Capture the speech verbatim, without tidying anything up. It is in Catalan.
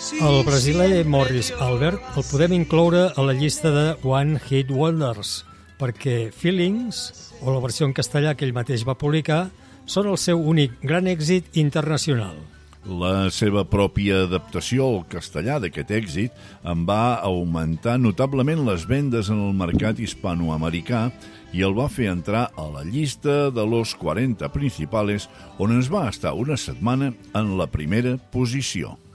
El brasiler Morris Albert el podem incloure a la llista de One Hit Wonders perquè Feelings, o la versió en castellà que ell mateix va publicar, són el seu únic gran èxit internacional. La seva pròpia adaptació al castellà d'aquest èxit en va augmentar notablement les vendes en el mercat hispanoamericà i el va fer entrar a la llista de los quaranta principales, on es va estar una setmana en la primera posició.